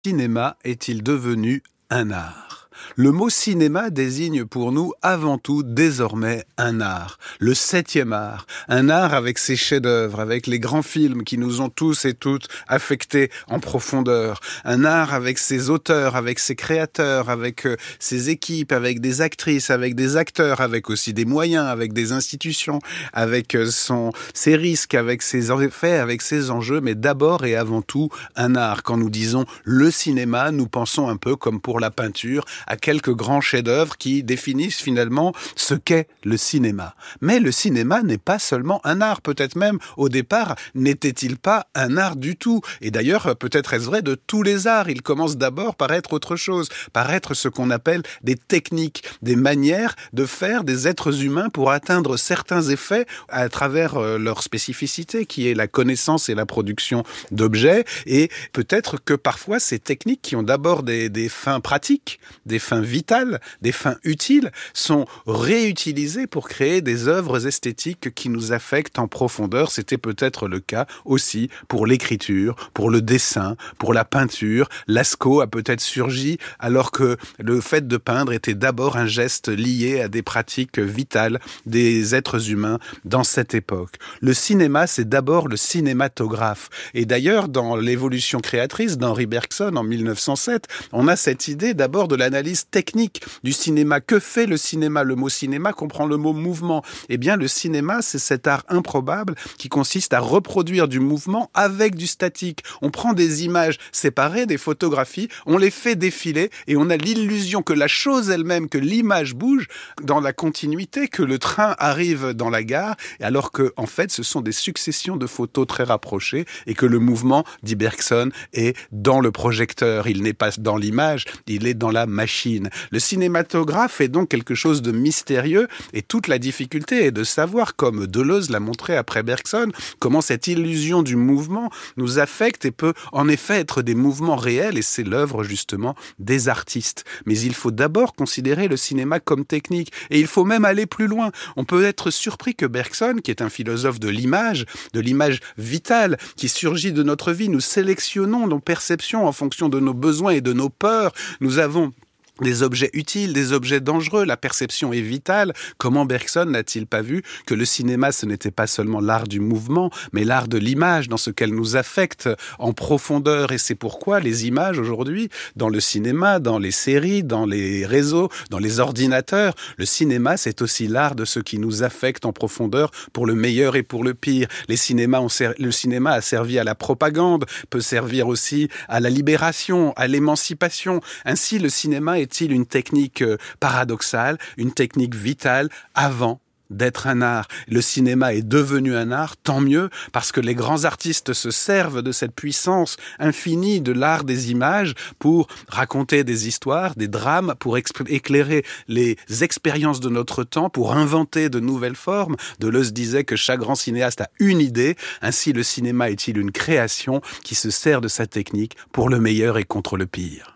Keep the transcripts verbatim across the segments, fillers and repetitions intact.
cinéma est-il devenu un art ? Le mot cinéma désigne pour nous avant tout désormais un art, le septième art, un art avec ses chefs-d'œuvre, avec les grands films qui nous ont tous et toutes affectés en profondeur, un art avec ses auteurs, avec ses créateurs, avec euh, ses équipes, avec des actrices, avec des acteurs, avec aussi des moyens, avec des institutions, avec euh, son, ses risques, avec ses effets, avec ses enjeux, mais d'abord et avant tout un art. Quand nous disons le cinéma, nous pensons un peu comme pour la peinture, à quelques grands chefs-d'œuvre qui définissent finalement ce qu'est le cinéma. Mais le cinéma n'est pas seulement un art, peut-être même au départ n'était-il pas un art du tout. Et d'ailleurs, peut-être est-ce vrai de tous les arts. Il commence d'abord par être autre chose, par être ce qu'on appelle des techniques, des manières de faire des êtres humains pour atteindre certains effets à travers leur spécificité, qui est la connaissance et la production d'objets. Et peut-être que parfois ces techniques qui ont d'abord des, des fins pratiques, des fins vitales, des fins utiles, sont réutilisées pour créer des œuvres esthétiques qui nous affectent en profondeur. C'était peut-être le cas aussi pour l'écriture, pour le dessin, pour la peinture. Lascaux a peut-être surgi alors que le fait de peindre était d'abord un geste lié à des pratiques vitales des êtres humains dans cette époque. Le cinéma, c'est d'abord le cinématographe. Et d'ailleurs, dans l'évolution créatrice d'Henri Bergson en mille neuf cent sept, on a cette idée d'abord de l'analyse technique du cinéma. Que fait le cinéma ? Le mot cinéma comprend le mot mouvement. Eh bien, le cinéma, c'est cet art improbable qui consiste à reproduire du mouvement avec du statique. On prend des images séparées, des photographies, on les fait défiler et on a l'illusion que la chose elle-même, que l'image bouge dans la continuité, que le train arrive dans la gare, alors que, en fait, ce sont des successions de photos très rapprochées et que le mouvement, dit Bergson, est dans le projecteur. Il n'est pas dans l'image, il est dans la machine. Le cinématographe est donc quelque chose de mystérieux et toute la difficulté est de savoir, comme Deleuze l'a montré après Bergson, comment cette illusion du mouvement nous affecte et peut en effet être des mouvements réels, et c'est l'œuvre justement des artistes. Mais il faut d'abord considérer le cinéma comme technique et il faut même aller plus loin. On peut être surpris que Bergson, qui est un philosophe de l'image, de l'image vitale qui surgit de notre vie, nous sélectionnons nos perceptions en fonction de nos besoins et de nos peurs. Nous avons des objets utiles, des objets dangereux, la perception est vitale. Comment Bergson n'a-t-il pas vu que le cinéma, ce n'était pas seulement l'art du mouvement, mais l'art de l'image, dans ce qu'elle nous affecte en profondeur. Et c'est pourquoi les images aujourd'hui, dans le cinéma, dans les séries, dans les réseaux, dans les ordinateurs, le cinéma, c'est aussi l'art de ce qui nous affecte en profondeur pour le meilleur et pour le pire. Les cinémas ont ser... Le cinéma a servi à la propagande, peut servir aussi à la libération, à l'émancipation. Ainsi, le cinéma est Est-il une technique paradoxale, une technique vitale avant d'être un art? Le cinéma est devenu un art, tant mieux, parce que les grands artistes se servent de cette puissance infinie de l'art des images pour raconter des histoires, des drames, pour exp- éclairer les expériences de notre temps, pour inventer de nouvelles formes. Deleuze disait que chaque grand cinéaste a une idée. Ainsi, le cinéma est-il une création qui se sert de sa technique pour le meilleur et contre le pire.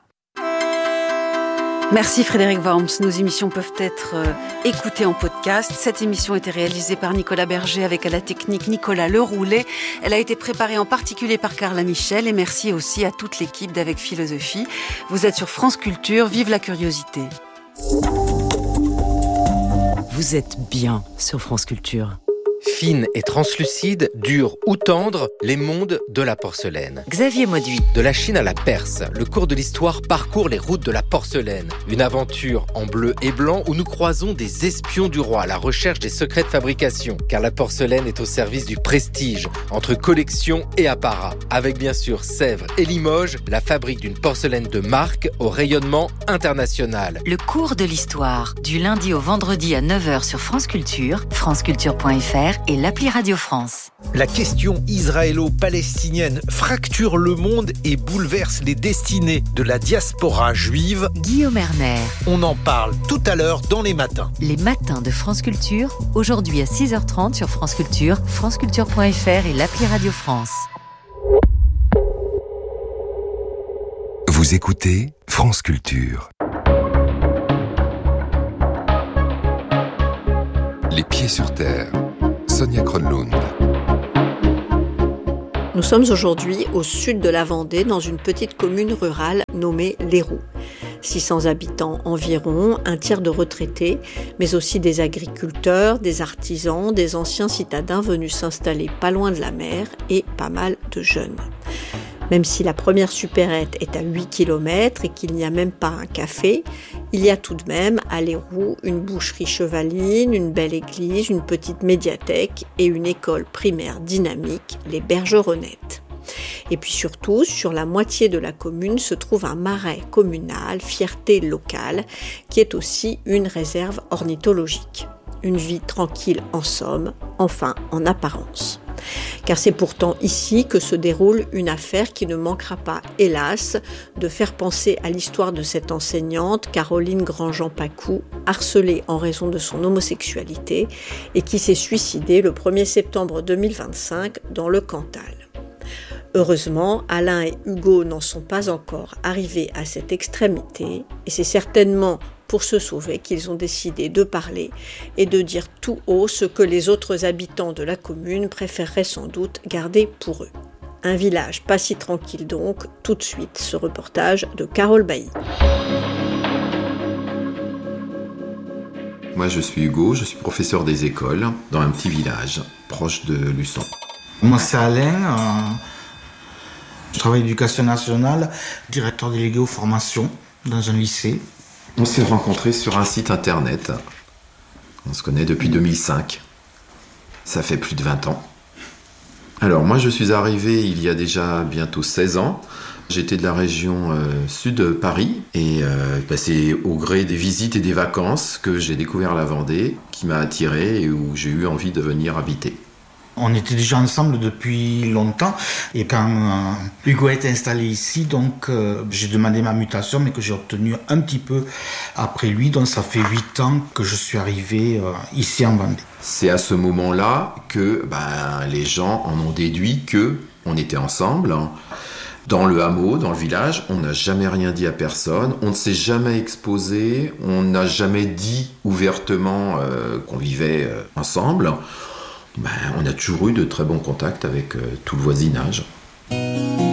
Merci Frédéric Worms. Nos émissions peuvent être euh, écoutées en podcast. Cette émission a été réalisée par Nicolas Berger avec à la technique Nicolas Leroulet. Elle a été préparée en particulier par Carla Michel et merci aussi à toute l'équipe d'Avec Philosophie. Vous êtes sur France Culture, vive la curiosité. Vous êtes bien sur France Culture. Fine et translucide, dure ou tendre, les mondes de la porcelaine. Xavier Mauduit. De la Chine à la Perse, le cours de l'histoire parcourt les routes de la porcelaine. Une aventure en bleu et blanc où nous croisons des espions du roi à la recherche des secrets de fabrication. Car la porcelaine est au service du prestige, entre collection et apparat. Avec bien sûr Sèvres et Limoges, la fabrique d'une porcelaine de marque au rayonnement international. Le cours de l'histoire, du lundi au vendredi à neuf heures sur France Culture, franceculture point f r et l'appli Radio France. La question israélo-palestinienne fracture le monde et bouleverse les destinées de la diaspora juive. Guillaume Erner. On en parle tout à l'heure dans les matins. Les matins de France Culture, aujourd'hui à six heures trente sur France Culture, franceculture point f r et l'appli Radio France. Vous écoutez France Culture. Les pieds sur terre. Sonia Kronlund. Nous sommes aujourd'hui au sud de la Vendée, dans une petite commune rurale nommée Léroux. six cents habitants environ, un tiers de retraités, mais aussi des agriculteurs, des artisans, des anciens citadins venus s'installer pas loin de la mer et pas mal de jeunes. Même si la première supérette est à huit kilomètres et qu'il n'y a même pas un café, il y a tout de même à Léroux une boucherie chevaline, une belle église, une petite médiathèque et une école primaire dynamique, les Bergeronnettes. Et puis surtout, sur la moitié de la commune se trouve un marais communal, fierté locale, qui est aussi une réserve ornithologique. Une vie tranquille en somme, enfin en apparence. Car c'est pourtant ici que se déroule une affaire qui ne manquera pas, hélas, de faire penser à l'histoire de cette enseignante, Caroline Grandjean-Pacou, harcelée en raison de son homosexualité et qui s'est suicidée le premier septembre deux mille vingt-cinq dans le Cantal. Heureusement, Alain et Hugo n'en sont pas encore arrivés à cette extrémité et c'est certainement pour se sauver qu'ils ont décidé de parler et de dire tout haut ce que les autres habitants de la commune préféreraient sans doute garder pour eux. Un village pas si tranquille donc, tout de suite ce reportage de Carole Bailly. Moi je suis Hugo, je suis professeur des écoles dans un petit village proche de Luçon. Moi c'est Alain, euh, je travaille à l'éducation nationale, directeur délégué aux formations dans un lycée. On s'est rencontrés sur un site internet. On se connaît depuis deux mille cinq. Ça fait plus de vingt ans. Alors moi je suis arrivé il y a déjà bientôt seize ans. J'étais de la région euh, sud de Paris et euh, bah, c'est au gré des visites et des vacances que j'ai découvert la Vendée, qui m'a attiré et où j'ai eu envie de venir habiter. On était déjà ensemble depuis longtemps et quand euh, Hugo a été installé ici, donc euh, j'ai demandé ma mutation mais que j'ai obtenue un petit peu après lui, donc ça fait huit ans que je suis arrivé euh, ici en Vendée. C'est à ce moment-là que ben, les gens en ont déduit qu'on était ensemble. Dans le hameau, dans le village, on n'a jamais rien dit à personne, on ne s'est jamais exposé, on n'a jamais dit ouvertement euh, qu'on vivait euh, ensemble. Ben, on a toujours eu de très bons contacts avec euh, tout le voisinage.